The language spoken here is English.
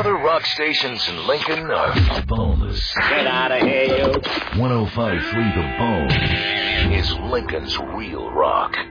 other rock stations in Lincoln are boneless. Get out of here, you. 105.3 The Bone is Lincoln's real rock.